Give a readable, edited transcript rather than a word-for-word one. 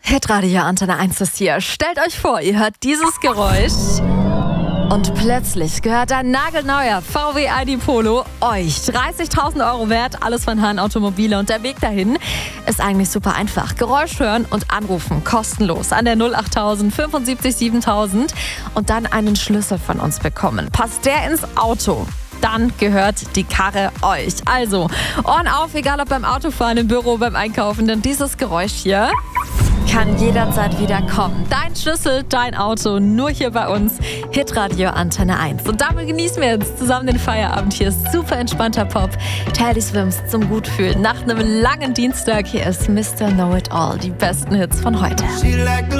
Hitradio Antenne 1 ist hier. Stellt euch vor, ihr hört dieses Geräusch und plötzlich gehört ein nagelneuer VW ID Polo euch. 30.000 Euro wert, alles von Hahn Automobile. Und der Weg dahin ist eigentlich super einfach. Geräusch hören und anrufen, kostenlos an der 08000 75 7000 und dann einen Schlüssel von uns bekommen. Passt der ins Auto, dann gehört die Karre euch. Also, Ohren auf, egal ob beim Autofahren, im Büro, beim Einkaufen, denn dieses Geräusch hier kann jederzeit wieder kommen. Dein Schlüssel, dein Auto, nur hier bei uns. Hitradio Antenne 1. Und damit genießen wir jetzt zusammen den Feierabend. Hier ist super entspannter Pop. Teddy Swims zum Gutfühlen. Nach einem langen Dienstag, hier ist Mr. Know It All. Die besten Hits von heute.